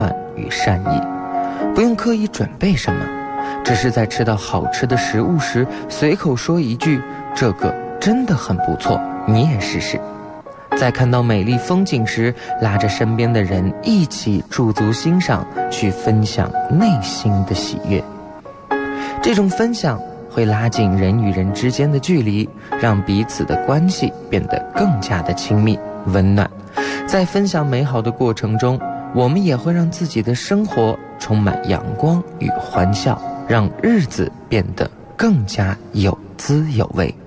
与善意，不用刻意准备什么，只是在吃到好吃的食物时随口说一句这个真的很不错，你也试试。在看到美丽风景时，拉着身边的人一起驻足欣赏，去分享内心的喜悦。这种分享会拉近人与人之间的距离，让彼此的关系变得更加的亲密温暖。在分享美好的过程中，我们也会让自己的生活充满阳光与欢笑，让日子变得更加有滋有味。